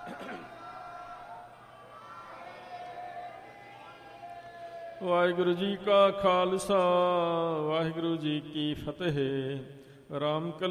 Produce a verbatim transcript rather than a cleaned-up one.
ਵਾਹਿਗੁਰੂ ਜੀ ਕਾ ਖਾਲਸਾ, ਵਾਹਿਗੁਰੂ ਜੀ ਕੀ ਫਤਿਹ। ਰਾਮ ਕਲੀ